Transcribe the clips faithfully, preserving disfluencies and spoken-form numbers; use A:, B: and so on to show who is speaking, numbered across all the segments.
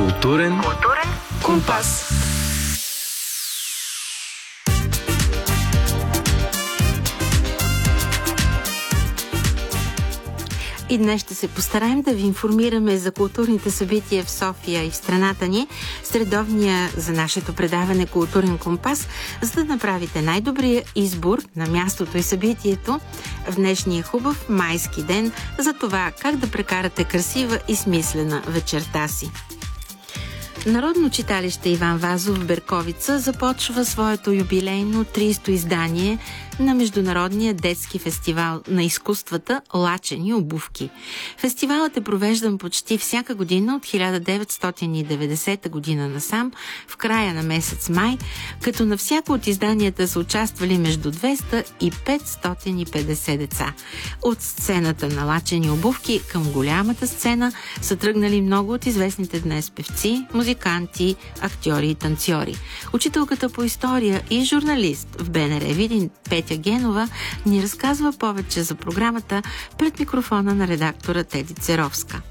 A: Културен, Културен компас.
B: И днес ще се постараем да ви информираме за културните събития в София и в страната ни, средовния за нашето предаване Културен компас, за да направите най-добрия избор на мястото и събитието в днешния хубав майски ден за това как да прекарате красива и смислена вечерта си. Народно читалище Иван Вазов в Берковица започва своето юбилейно тридесето издание на Международния детски фестивал на изкуствата "Лачени обувки". Фестивалът е провеждан почти всяка година от хиляда деветстотин и деветдесета година насам, в края на месец май, като на всяко от изданията са участвали между двеста и петстотин и петдесет деца. От сцената на "Лачени обувки" към голямата сцена са тръгнали много от известните днес певци, музиканти, актьори и танцори. Учителката по история и журналист в БНР Видин Петя Генова ни разказва повече за програмата пред микрофона на редактора Теди Церовска.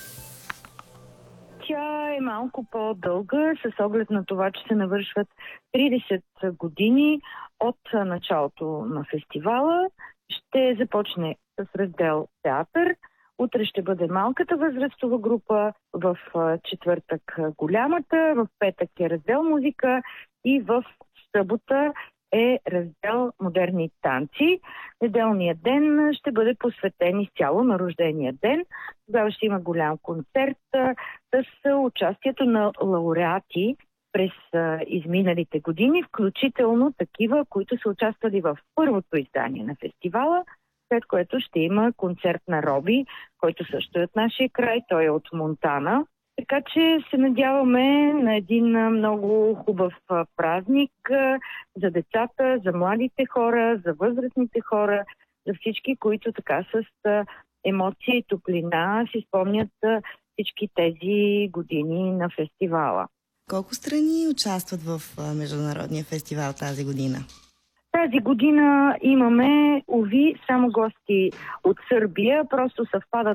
C: Тя е малко по-дълга, с оглед на това, че се навършват тридесет години от началото на фестивала. Ще започне с раздел театър. Утре ще бъде малката възрастова група, в четвъртък голямата, в петък е раздел музика и в събота е раздел модерни танци. Неделният ден ще бъде посветен изцяло на рождения ден. Тогава ще има голям концерт с участието на лауреати през изминалите години, включително такива, които са участвали в първото издание на фестивала, след което ще има концерт на Роби, който също е от нашия край, той е от Монтана. Така че се надяваме на един много хубав празник за децата, за младите хора, за възрастните хора, за всички, които така с емоция и топлина си спомнят всички тези години на фестивала.
D: Колко страни участват в Международния фестивал тази година?
C: Тази година имаме, уви, само гости от Сърбия, просто съвпадат